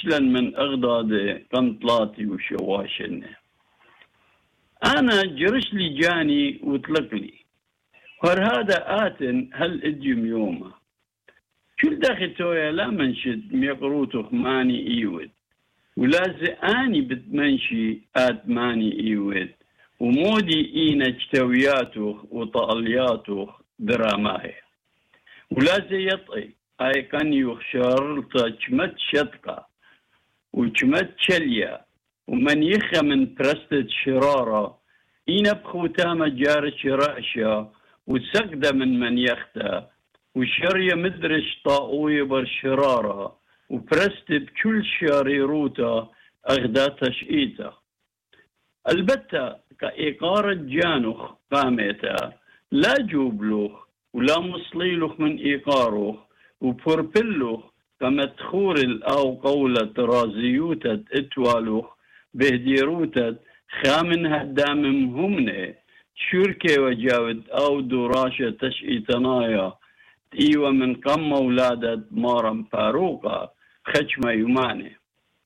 وشلا من أغضاد قنطلاتي وشواشنه. أنا جرش لي جاني وطلق لي هر هذا آتن هل إديم يومه كل داخل لا منشد ميقروتو خماني إيود ولازي أني بتمنشي آتماني إيود ومودي إينا اجتوياتو وطالياتو دراماه ولازي يطئي أي كان يخشارلتا جمت شدقة وجمت شليا ومن يخا من برستة شرارة إينا بخوتامة جارش رأشا وسقدة من يختا وشرية مدرش طاقوية برشرارة وبرست بكل شاريروتا أغدا تشئيتا البتة كإيقارة جانوخ قامتا لا جوبلوخ ولا مصليلوخ من إيقاروخ وبربلوخ كمدخور أو قولة رازيوتة اتوالوخ بهديروتة خامن هدام همنه شركة وجاود أو دراشة تشئيتنايا إيوة من قم ولادة مارم فاروقة خشمة يماني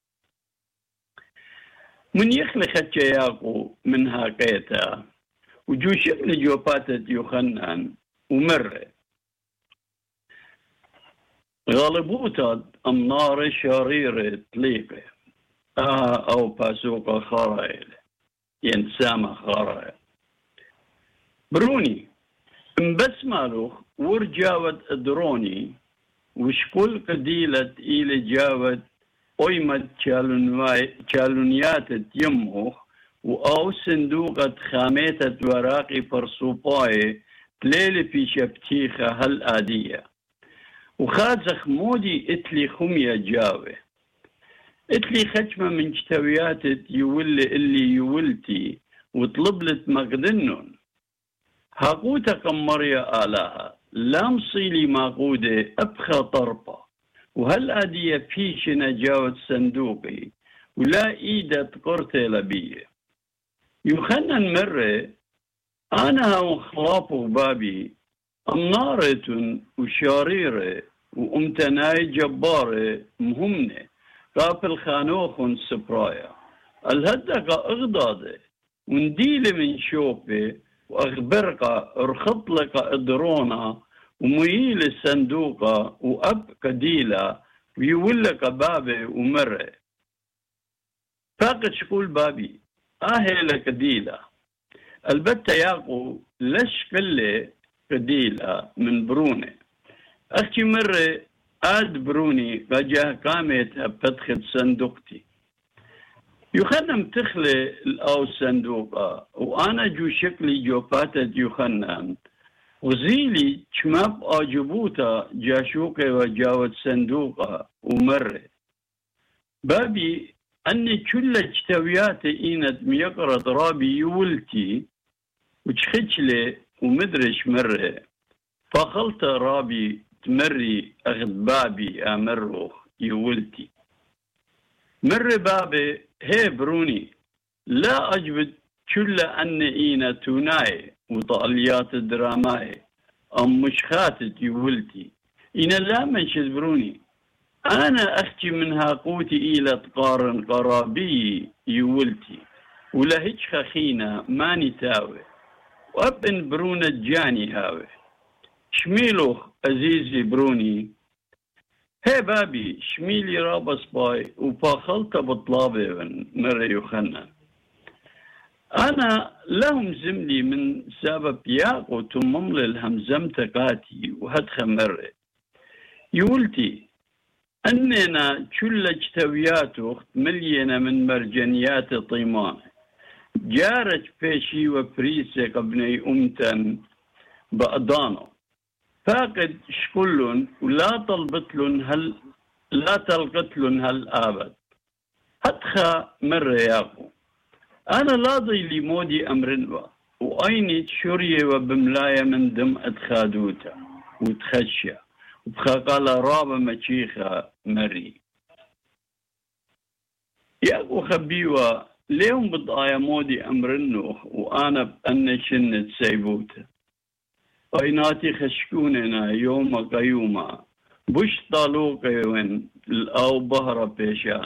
من يخلي خدش ياقو من هاقيتا وجو شكل جوباتة يخنان ومر غالبوتا أمنار شريرة تليقة أو باسوقة خرائل ينسامة خرائل بروني بس مالوخ ورجاوت دروني وشكل قديلة إلى جاوت قيمة شالونيات يموخ وأو صندوقة خاميتة وراقي برصوباي تليلي في شبتيخة هالآدية وخازخ مودي اتلي خمية جاوه اتلي خشمة من جتويات يولي اللي يولتي وطلبلت مقدنن هاقوتا قمريا آلاها لا مصيلي ماقودة أبخى طربة وهالآدية فيش نجاوة صندوقي ولا إيدة قرتي لبيه يخنن مرة أنا وخلاف بابي أمنارة وشاريرة وأمتناي جبارة مهمنة قابل خانوخ سبرايا الهدقة أغضاضة ونديلة من شوفه وأخبرك رخط لك إدرونا وميل الصندوقة وأب كديلة ويولك بابي ومرة فاقد شقول بابي لك ديلة البتة ياقو لش كله كديلة من برونة أختي مرة بروني قجاه قامت بتدخل صندوقتي يخنم تخلي الأو صندوقة وأنا جو شكلي جوباتة يخنم وزيلي شماب أجبوتا جاشوكي وجاوت صندوقة ومرة بابي أني كل اجتويات إينت ميقرة رابي يولتي وشخجلي ومدرش مرة فخلت رابي تمري أخذ بابي أمروخ يولتي مر بابي هي بروني لا أجبد كل أن إينا توناي وطاليات الدراماي أم مشخاتت يولتي إنا لا منشد بروني أنا أختي منها قوتي إلى تقارن قرابي يولتي ولا هيج خخينا ماني تاوي وابن برونة جاني هاوي شميلوخ عزيزي بروني هي بابي شميلي رابس باي وباخلت بطلابي مرة يخنن أنا لهم زملي من سبب ياقو تممل الهمزم تقاتي وهدخ مرة يولتي أننا كل اجتويات مليانة من مرجانيات طيمان جارت بيشي وبريسة قبني أمتن بأضانو فاقد شكلن ولا طلبتلن لا تلقتلن هالآبد هدخى مرة ياقو أنا لاضي لي مودي أمرنوا وأيني شرية وبملاية من دم أدخادوتا وتخشى وبخاقالة رابة مشيخة مري ياقو خبيوة ليهم بضايا مودي أمرنوخ وأنا بأن شنت سيبوتا أيناتي خشكوننا يوم قيوما بش طالوقي وين أو بهرة بيشان